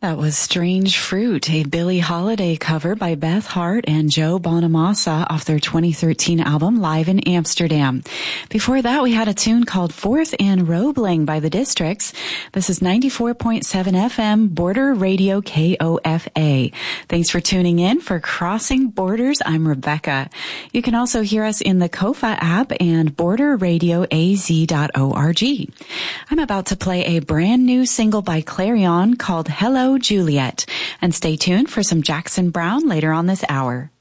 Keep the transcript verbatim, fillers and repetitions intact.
That was Strange Fruit, a Billie Holiday cover by Beth Hart and Joe Bonamassa off their twenty thirteen album Live in Amsterdam. Before that, we had a tune called Fourth and Roebling by the Districts. This is ninety-four point seven F M, Border Radio K O F A. Thanks for tuning in for Crossing Borders. I'm Rebecca. You can also hear us in the Kofa app and border radio a z dot org. I'm about to play a brand new single by Clarion called Hello Juliet. And stay tuned for some Jackson Browne later on this hour.